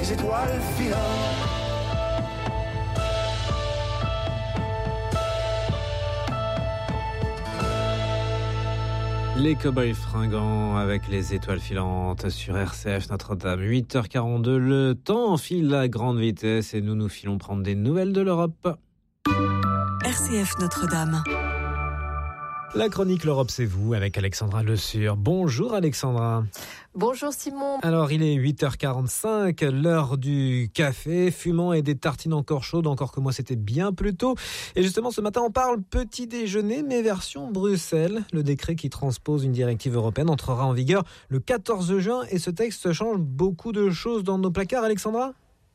les étoiles filantes. Les cow-boys fringants avec les étoiles filantes sur RCF Notre-Dame. 8h42, le temps file à grande vitesse et nous filons prendre des nouvelles de l'Europe. RCF Notre-Dame. La chronique L'Europe c'est vous avec Alexandra Le Sur. Bonjour Alexandra. Bonjour Simon. Alors il est 8h45, l'heure du café fumant et des tartines encore chaudes, encore que moi c'était bien plus tôt. Et justement ce matin on parle petit déjeuner mais version Bruxelles. Le décret qui transpose une directive européenne entrera en vigueur le 14 juin et ce texte change beaucoup de choses dans nos placards, Alexandra ?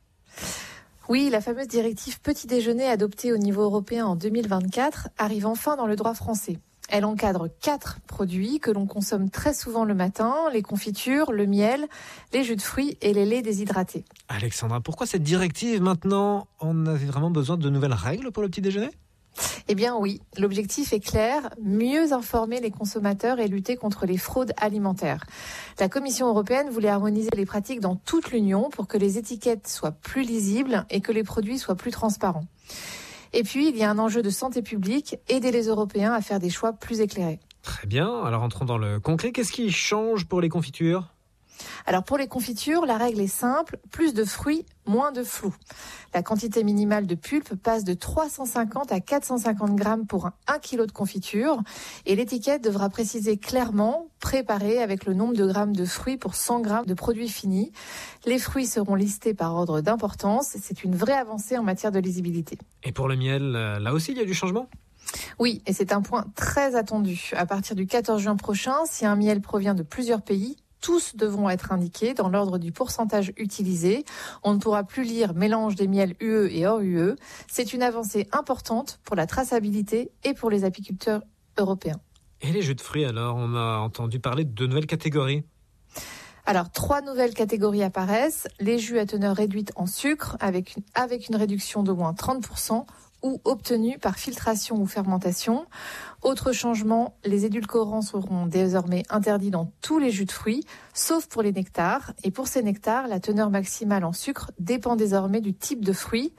Oui, la fameuse directive petit déjeuner adoptée au niveau européen en 2024 arrive enfin dans le droit français. Elle encadre 4 produits que l'on consomme très souvent le matin, les confitures, le miel, les jus de fruits et les laits déshydratés. Alexandra, pourquoi cette directive maintenant ? On avait vraiment besoin de nouvelles règles pour le petit déjeuner ? Eh bien oui, l'objectif est clair, mieux informer les consommateurs et lutter contre les fraudes alimentaires. La Commission européenne voulait harmoniser les pratiques dans toute l'Union pour que les étiquettes soient plus lisibles et que les produits soient plus transparents. Et puis, il y a un enjeu de santé publique, aider les Européens à faire des choix plus éclairés. Très bien, alors entrons dans le concret. Qu'est-ce qui change pour les confitures ? Alors pour les confitures, la règle est simple, plus de fruits, moins de flou. La quantité minimale de pulpe passe de 350 à 450 grammes pour 1 kg de confiture et l'étiquette devra préciser clairement, préparé avec le nombre de grammes de fruits pour 100 grammes de produits finis. Les fruits seront listés par ordre d'importance, c'est une vraie avancée en matière de lisibilité. Et pour le miel, là aussi il y a du changement ? Oui, et c'est un point très attendu. À partir du 14 juin prochain, si un miel provient de plusieurs pays, tous devront être indiqués dans l'ordre du pourcentage utilisé. On ne pourra plus lire mélange des miels UE et hors UE. C'est une avancée importante pour la traçabilité et pour les apiculteurs européens. Et les jus de fruits alors ? On a entendu parler de nouvelles catégories. Alors, 3 nouvelles catégories apparaissent. Les jus à teneur réduite en sucre avec une réduction d'au moins 30% ou obtenus par filtration ou fermentation. Autre changement, les édulcorants seront désormais interdits dans tous les jus de fruits, sauf pour les nectars. Et pour ces nectars, la teneur maximale en sucre dépend désormais du type de fruit.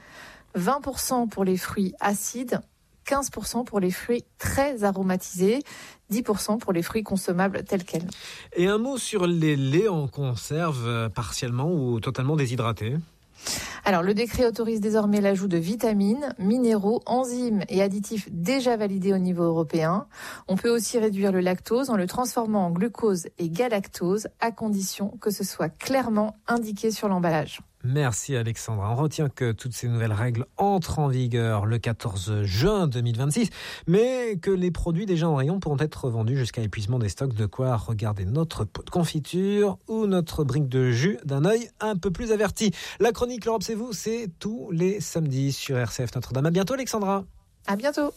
20% pour les fruits acides, 15% pour les fruits très aromatisés, 10% pour les fruits consommables tels quels. Et un mot sur les laits en conserve, partiellement ou totalement déshydratés. Alors, le décret autorise désormais l'ajout de vitamines, minéraux, enzymes et additifs déjà validés au niveau européen. On peut aussi réduire le lactose en le transformant en glucose et galactose, à condition que ce soit clairement indiqué sur l'emballage. Merci Alexandra. On retient que toutes ces nouvelles règles entrent en vigueur le 14 juin 2026, mais que les produits déjà en rayon pourront être vendus jusqu'à épuisement des stocks, de quoi regarder notre pot de confiture ou notre brique de jus d'un œil un peu plus averti. La chronique L'Europe c'est vous, c'est tous les samedis sur RCF Notre-Dame. À bientôt Alexandra. À bientôt.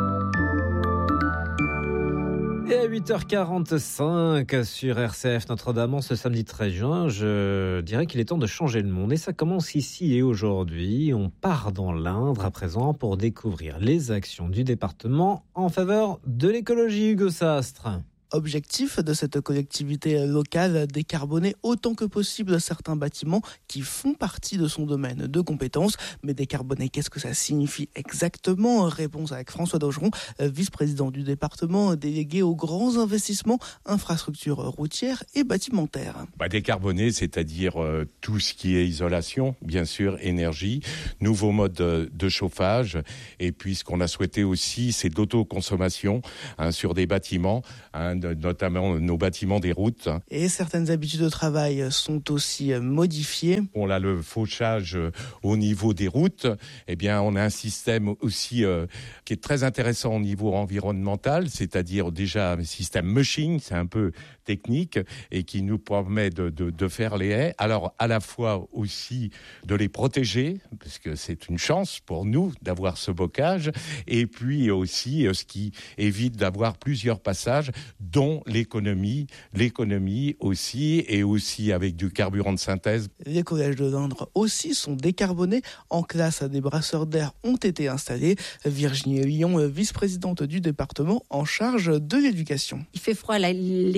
Et à 8h45 sur RCF Notre-Dame, en ce samedi 13 juin, je dirais qu'il est temps de changer le monde. Et ça commence ici et aujourd'hui. On part dans l'Indre à présent pour découvrir les actions du département en faveur de l'écologie. Hugo Sastre. Objectif de cette collectivité locale, décarboner autant que possible certains bâtiments qui font partie de son domaine de compétences. Mais décarboner, qu'est-ce que ça signifie exactement ? Réponse avec François Daugeron, vice-président du département délégué aux grands investissements, infrastructures routières et bâtimentaires. Décarboner, c'est-à-dire tout ce qui est isolation, bien sûr, énergie, nouveaux modes de chauffage, et puis ce qu'on a souhaité aussi, c'est d'autoconsommation sur des bâtiments, notamment nos bâtiments des routes. Et certaines habitudes de travail sont aussi modifiées. On a le fauchage au niveau des routes. Eh bien, on a un système aussi qui est très intéressant au niveau environnemental, c'est-à-dire déjà un système mushing, c'est un peu technique, et qui nous permet de faire les haies. Alors, à la fois aussi de les protéger, parce que c'est une chance pour nous d'avoir ce bocage, et puis aussi ce qui évite d'avoir plusieurs passages, dont l'économie aussi, et aussi avec du carburant de synthèse. Les collèges de l'Indre aussi sont décarbonés. En classe, des brasseurs d'air ont été installés. Virginie Lyon, vice-présidente du département en charge de l'éducation. Il fait froid l'été,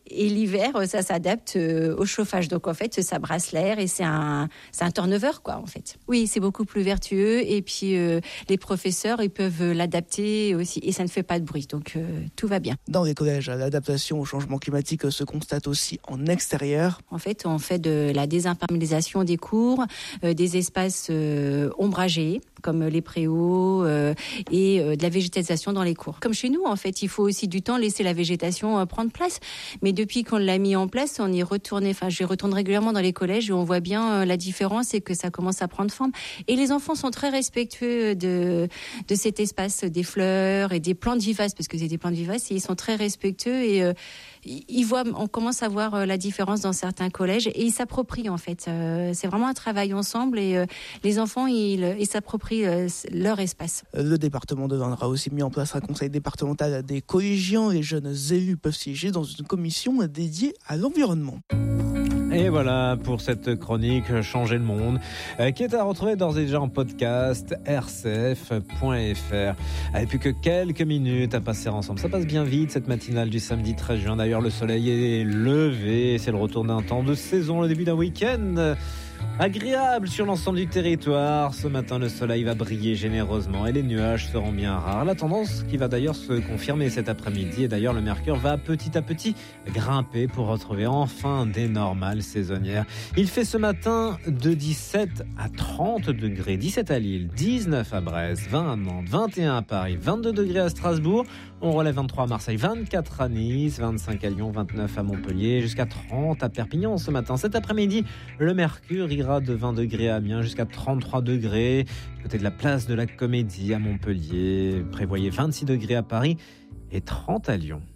Et l'hiver, ça s'adapte au chauffage. Donc en fait, ça brasse l'air et c'est un turnover, quoi, en fait. Oui, c'est beaucoup plus vertueux. Et puis les professeurs, ils peuvent l'adapter aussi. Et ça ne fait pas de bruit. Donc tout va bien. Dans les collèges, l'adaptation au changement climatique se constate aussi en extérieur. En fait, on fait de la désimperméabilisation des cours, des espaces ombragés, comme les préaux et de la végétalisation dans les cours. Comme chez nous, en fait, il faut aussi du temps laisser la végétation prendre place. Mais depuis qu'on l'a mis en place, on y retourne. Enfin, je retourne régulièrement dans les collèges et on voit bien la différence et que ça commence à prendre forme. Et les enfants sont très respectueux de cet espace des fleurs et des plantes vivaces, parce que c'est des plantes vivaces et ils sont très respectueux et on commence à voir la différence dans certains collèges et ils s'approprient, en fait. C'est vraiment un travail ensemble et les enfants, ils s'approprient leur espace. Le département de l'Indre a aussi mis en place un conseil départemental des collégiens. Les jeunes élus peuvent siéger dans une commission dédiée à l'environnement. Et voilà pour cette chronique Changer le monde, qui est à retrouver d'ores et déjà en podcast rcf.fr. Et plus que quelques minutes à passer ensemble. Ça passe bien vite cette matinale du samedi 13 juin. D'ailleurs, le soleil est levé. C'est le retour d'un temps de saison, le début d'un week-end agréable sur l'ensemble du territoire. Ce matin, le soleil va briller généreusement et les nuages seront bien rares. La tendance qui va d'ailleurs se confirmer cet après-midi. Et d'ailleurs, le mercure va petit à petit grimper pour retrouver enfin des normales saisonnières. Il fait ce matin de 17 à 30 degrés. 17 à Lille, 19 à Brest, 20 à Nantes, 21 à Paris, 22 degrés à Strasbourg. On relève 23 à Marseille, 24 à Nice, 25 à Lyon, 29 à Montpellier, jusqu'à 30 à Perpignan ce matin. Cet après-midi, le mercure ira de 20 degrés à Amiens jusqu'à 33 degrés. Du côté de la place de la Comédie à Montpellier, prévoyez 26 degrés à Paris et 30 à Lyon.